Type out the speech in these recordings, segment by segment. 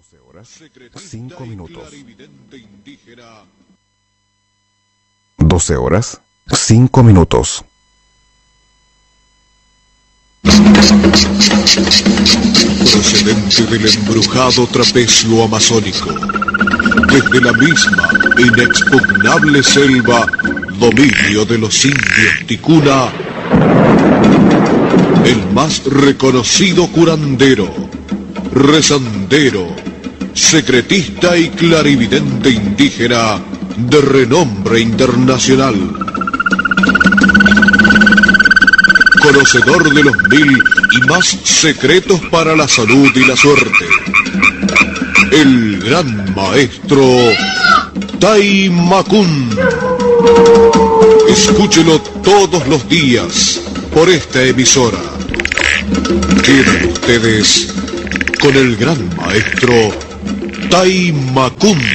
12 horas, 5 minutos. 12 horas, 5 minutos. Procedente del embrujado trapecio amazónico, desde la misma inexpugnable selva, dominio de los indios ticuna, el más reconocido curandero, rezandero, secretista y clarividente indígena de renombre internacional. Conocedor de los 1000 y más secretos para la salud y la suerte. El gran maestro Taimakun. Escúchelo todos los días por esta emisora. Quedan ustedes con el gran maestro Taimakun.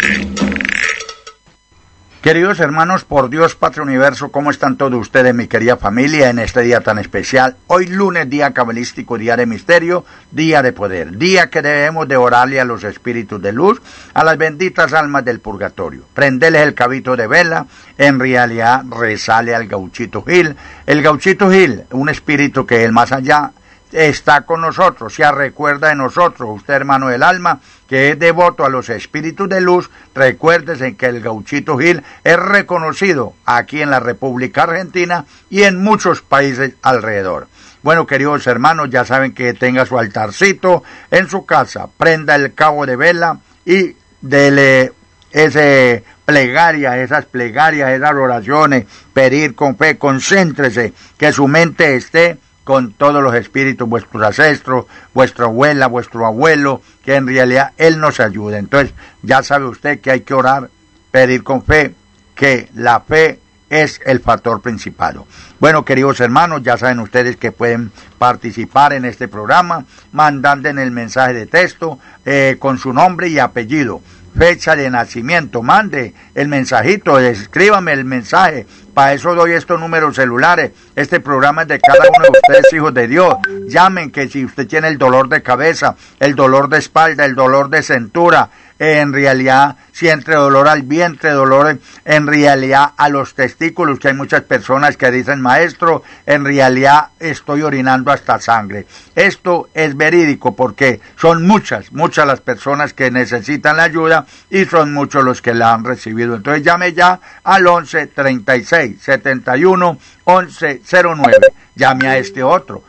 Queridos hermanos, por Dios, Patria Universo, ¿cómo están todos ustedes, mi querida familia, en este día tan especial? Hoy lunes, día cabalístico, día de misterio, día de poder, día que debemos de orarle a los espíritus de luz, a las benditas almas del purgatorio. Prendeles el cabito de vela, en realidad rezale al Gauchito Gil. El Gauchito Gil, un espíritu que el más allá está con nosotros, se recuerda de nosotros. Usted, hermano del alma, que es devoto a los espíritus de luz, recuérdese que el Gauchito Gil es reconocido aquí en la República Argentina y en muchos países alrededor. Bueno, queridos hermanos, ya saben que tenga su altarcito en su casa, prenda el cabo de vela y dele esas plegarias, esas oraciones, pedir con fe, concéntrese, que su mente esté con todos los espíritus, vuestros ancestros, vuestra abuela, vuestro abuelo, que en realidad Él nos ayude. Entonces, ya sabe usted que hay que orar, pedir con fe, que la fe es el factor principal. Bueno, queridos hermanos, ya saben ustedes que pueden participar en este programa, mandando en el mensaje de texto con su nombre y apellido, fecha de nacimiento, mande el mensajito, escríbame el mensaje. Para eso doy estos números celulares. Este programa es de cada uno de ustedes, hijos de Dios. Llamen, que si usted tiene el dolor de cabeza, el dolor de espalda, el dolor de cintura, en realidad siente dolor al vientre, dolor en realidad a los testículos, que hay muchas personas que dicen, maestro, en realidad estoy orinando hasta sangre. Esto es verídico porque son muchas las personas que necesitan la ayuda y son muchos los que la han recibido. Entonces llame ya al 11 36 71 11 09. Llame a este otro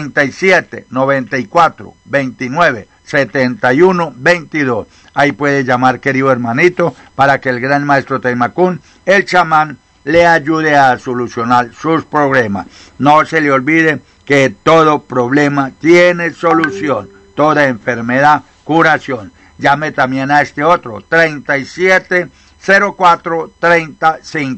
37 94 29 71 22. Ahí puede llamar, querido hermanito, para que el gran maestro Taimakun, el chamán, le ayude a solucionar sus problemas. No se le olvide que todo problema tiene solución, toda enfermedad, curación. Llame también a este otro, 37 04 30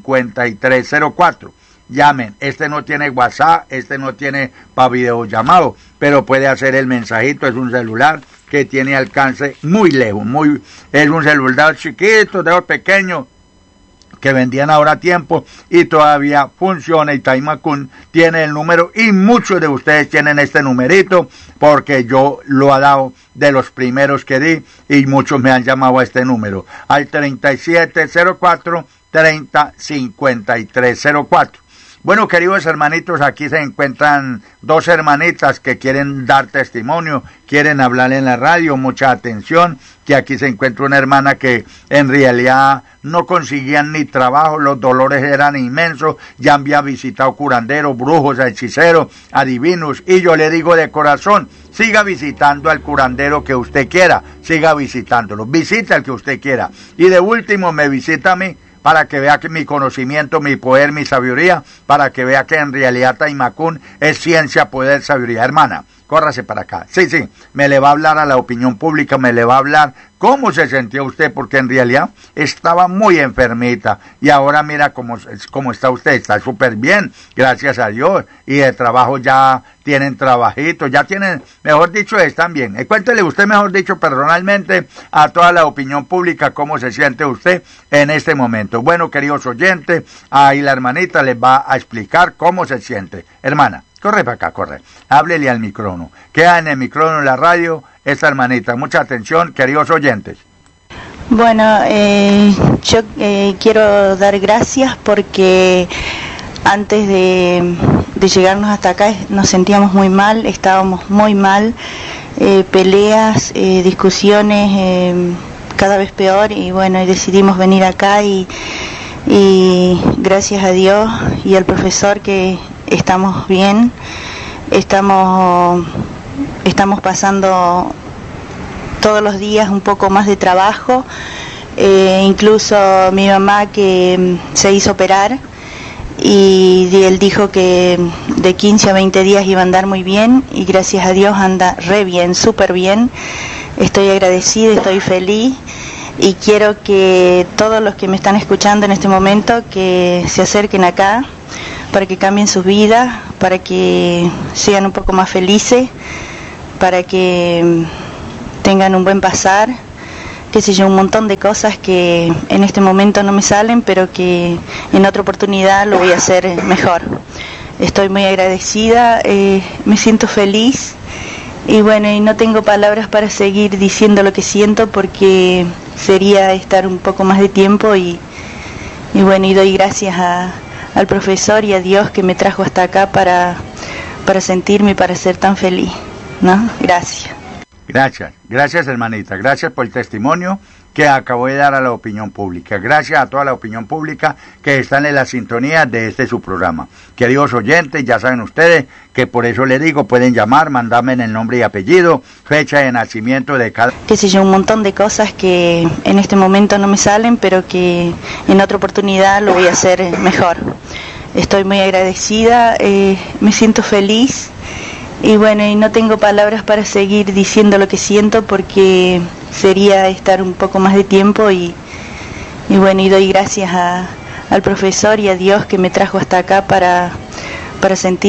53 04. Llamen, este no tiene WhatsApp, este no tiene para videollamado, pero puede hacer el mensajito, es un celular que tiene alcance muy lejos, es un celular chiquito, de los pequeños, que vendían ahora a tiempo y todavía funciona, y Taimakun tiene el número y muchos de ustedes tienen este numerito porque yo lo he dado de los primeros que di y muchos me han llamado a este número, al 3704 30 53 04. Bueno, queridos hermanitos, aquí se encuentran dos hermanitas que quieren dar testimonio, quieren hablar en la radio, mucha atención, que aquí se encuentra una hermana que en realidad no conseguían ni trabajo, los dolores eran inmensos, ya había visitado curanderos, brujos, hechiceros, adivinos, y yo le digo de corazón, siga visitando al curandero que usted quiera, siga visitándolo, visita al que usted quiera, y de último me visita a mí, para que vea que mi conocimiento, mi poder, mi sabiduría, para que vea que en realidad Taimakun es ciencia, poder, sabiduría. Hermana, córrase para acá. Sí, me le va a hablar a la opinión pública, me le va a hablar cómo se sentía usted, porque en realidad estaba muy enfermita y ahora mira cómo está usted, está súper bien, gracias a Dios, y de trabajo ya tienen trabajito, ya tienen, mejor dicho, están bien. Cuéntele usted, mejor dicho, personalmente a toda la opinión pública cómo se siente usted en este momento. Bueno, queridos oyentes, ahí la hermanita les va a explicar cómo se siente. Hermana, corre para acá, corre. Háblele al micrófono. Queda en el micrófono en la radio esta hermanita. Mucha atención, queridos oyentes. Bueno, yo quiero dar gracias porque antes de llegarnos hasta acá nos sentíamos muy mal, estábamos muy mal, peleas, discusiones, cada vez peor, y bueno, decidimos venir acá y gracias a Dios y al profesor que estamos bien, estamos pasando todos los días un poco más de trabajo, incluso mi mamá que se hizo operar y él dijo que de 15 a 20 días iba a andar muy bien y gracias a Dios anda re bien, súper bien. Estoy agradecida, estoy feliz y quiero que todos los que me están escuchando en este momento que se acerquen acá para que cambien sus vidas, para que sean un poco más felices, para que tengan un buen pasar, qué sé yo, un montón de cosas que en este momento no me salen, pero que en otra oportunidad lo voy a hacer mejor. Estoy muy agradecida, me siento feliz y bueno, y no tengo palabras para seguir diciendo lo que siento porque sería estar un poco más de tiempo y bueno, y doy gracias al profesor y a Dios que me trajo hasta acá para sentirme y para ser tan feliz, ¿no? Gracias. Gracias hermanita, gracias por el testimonio que acabo de dar a la opinión pública, gracias a toda la opinión pública que están en la sintonía de su programa. Queridos oyentes, ya saben ustedes que por eso les digo, pueden llamar, mandarme en el nombre y apellido, fecha de nacimiento de cada... Qué sé yo, un montón de cosas que en este momento no me salen, pero que en otra oportunidad lo voy a hacer mejor. Estoy muy agradecida, me siento feliz. Y bueno, y no tengo palabras para seguir diciendo lo que siento porque sería estar un poco más de tiempo y bueno, y doy gracias al profesor y a Dios que me trajo hasta acá para sentir